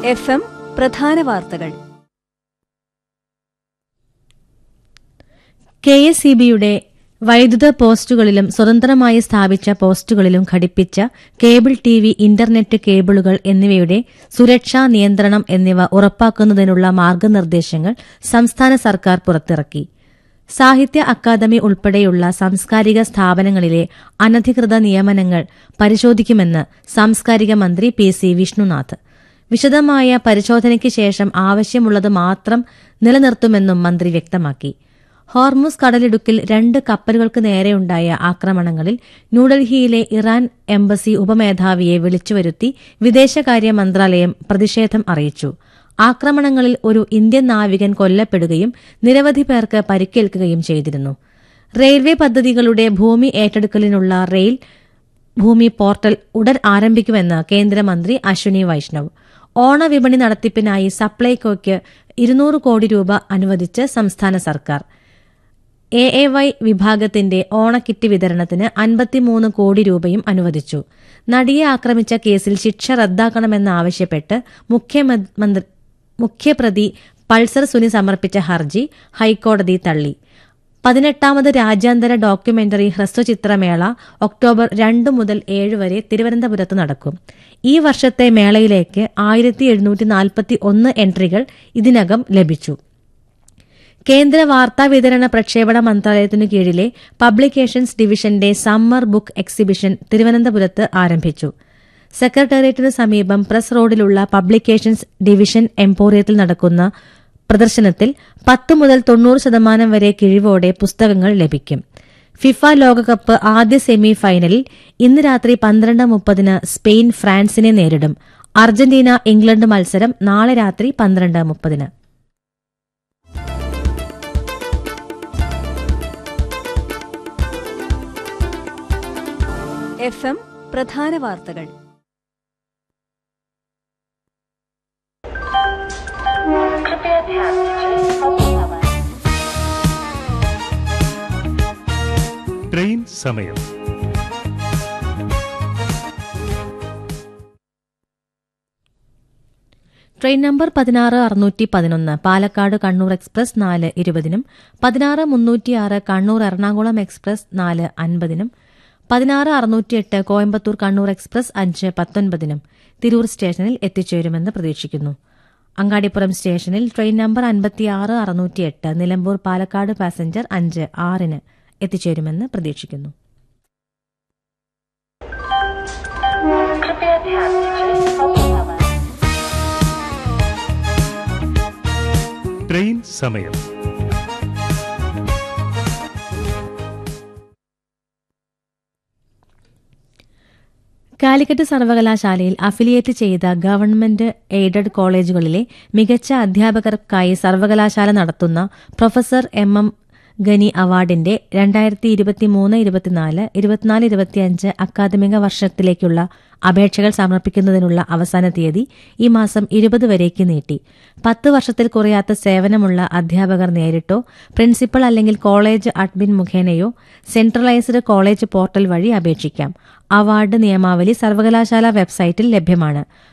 FM പ്രധാന വാർത്തകൾ. KSEBയുടെ വൈദ്യുത പോസ്റ്റുകളിലും സ്വതന്ത്രമായി സ്ഥാപിച്ച പോസ്റ്റുകളിലും ഘടിപ്പിച്ച കേബിൾ TV, ഇന്റർനെറ്റ് കേബിളുകൾ എന്നിവയുടെ സുരക്ഷാ നിയന്ത്രണം എന്നിവ ഉറപ്പാക്കുന്നതിനുള്ള മാർഗനിർദ്ദേശങ്ങൾ സംസ്ഥാന സർക്കാർ പുറത്തിറക്കി. സാഹിത്യ അക്കാദമി ഉൾപ്പെടെയുള്ള സാംസ്കാരിക സ്ഥാപനങ്ങളിലെ അനധികൃത നിയമനങ്ങൾ പരിശോധിക്കുമെന്ന് സാംസ്കാരിക മന്ത്രി PC വിഷ്ണുനാഥ്. വിശദമായ പരിശോധനയ്ക്ക് ശേഷം ആവശ്യമുള്ളത് മാത്രം നിലനിർത്തുമെന്നും മന്ത്രി വ്യക്തമാക്കി. ഹോർമുസ് കടലിടുക്കിൽ 2 കപ്പലുകൾക്ക് നേരെയുണ്ടായ ആക്രമണങ്ങളിൽ ന്യൂഡൽഹിയിലെ ഇറാൻ എംബസി ഉപമേധാവിയെ വിളിച്ചുവരുത്തി വിദേശകാര്യ മന്ത്രാലയം പ്രതിഷേധം അറിയിച്ചു. ആക്രമണങ്ങളിൽ ഒരു ഇന്ത്യൻ നാവികൻ കൊല്ലപ്പെടുകയും നിരവധി പേർക്ക് പരിക്കേൽക്കുകയും ചെയ്തിരുന്നു. റെയിൽവേ പദ്ധതികളുടെ ഭൂമി ഏറ്റെടുക്കലിനുള്ള റെയിൽ ഭൂമി പോർട്ടൽ ഉടൻ ആരംഭിക്കുമെന്ന് കേന്ദ്രമന്ത്രി അശ്വിനി വൈഷ്ണവ്. ഓണവിപണി നടത്തിപ്പിനായി സപ്ലൈകോയ്ക്ക് 200 കോടി രൂപ അനുവദിച്ച് സംസ്ഥാന സർക്കാർ. AAY വിഭാഗത്തിന്റെ ഓണക്കിറ്റ് വിതരണത്തിന് 53 കോടി രൂപയും അനുവദിച്ചു. നടിയെ ആക്രമിച്ച കേസിൽ ശിക്ഷ റദ്ദാക്കണമെന്നാവശ്യപ്പെട്ട് മുഖ്യപ്രതി പൾസർ സുനി സമർപ്പിച്ച ഹർജി ഹൈക്കോടതി തള്ളി. 18ാമത് രാജ്യാന്തര ഡോക്യുമെന്ററി ഹ്രസ്വചിത്രമേള ഒക്ടോബർ 2 മുതൽ 7 വരെ തിരുവനന്തപുരത്ത് നടക്കും. ഈ വർഷത്തെ മേളയിലേക്ക് 1741 എൻട്രികൾ ഇതിനകം ലഭിച്ചു. കേന്ദ്ര വാർത്താവിതരണ പ്രക്ഷേപണ മന്ത്രാലയത്തിനു കീഴിലെ പബ്ലിക്കേഷൻസ് ഡിവിഷന്റെ സമ്മർ ബുക്ക് എക്സിബിഷൻ തിരുവനന്തപുരത്ത് ആരംഭിച്ചു. സെക്രട്ടേറിയറ്റിനു സമീപം പ്രസ് റോഡിലുള്ള പബ്ലിക്കേഷൻസ് ഡിവിഷൻ എംപോറിയത്തിൽ നടക്കുന്ന പ്രദർശനത്തിൽ 10 മുതൽ 90% വരെ കിഴിവോടെ പുസ്തകങ്ങൾ ലഭിക്കും. ഫിഫ ലോകകപ്പ് ആദ്യ സെമി ഫൈനലിൽ ഇന്ന് രാത്രി 12:30 സ്പെയിൻ ഫ്രാൻസിനെ നേരിടും. അർജന്റീന ഇംഗ്ലണ്ട് മത്സരം നാളെ രാത്രി 12:30. FM പ്രധാന വാർത്തകൾ. ട്രെയിൻ സമയം. Train number 16611 Palakkad Kannur express 4:20, 16306 Kannur Ernakulam express 4:50, 16608 Coimbatore Kannur express 5:19 Tirur സ്റ്റേഷനിൽ എത്തിച്ചേരുമെന്ന് പ്രതീക്ഷിക്കുന്നു. അങ്ങാടിപ്പുറം സ്റ്റേഷനിൽ train number 56608 Nilambur Palakkad passenger 5:06 എത്തിച്ചേരുമെന്ന് പ്രതീക്ഷിക്കുന്നു. ട്രെയിൻ സമയം. കാലിക്കറ്റ് സർവകലാശാലയിൽ അഫിലിയേറ്റ് ചെയ്ത ഗവൺമെന്റ് എയ്ഡഡ് കോളേജുകളിലെ മികച്ച അധ്യാപകർക്കായി സർവകലാശാല നടത്തുന്ന പ്രൊഫസർ MM ഗനി അവാർഡിന്റെ 2023-24, 24-25 അക്കാദമിക വർഷത്തിലേക്കുള്ള അപേക്ഷകൾ സമർപ്പിക്കുന്നതിനുള്ള അവസാന തീയതി ഈ മാസം 20 വരേക്ക് നീട്ടി. 10 വർഷത്തിൽ കുറയാത്ത സേവനമുള്ള അധ്യാപകർ നേരിട്ടോ പ്രിൻസിപ്പൽ അല്ലെങ്കിൽ college admin മുഖേനയോ centralised college portal വഴി അപേക്ഷിക്കാം. അവാർഡ് നിയമാവലി സർവകലാശാല വെബ്സൈറ്റിൽ ലഭ്യമാണ്.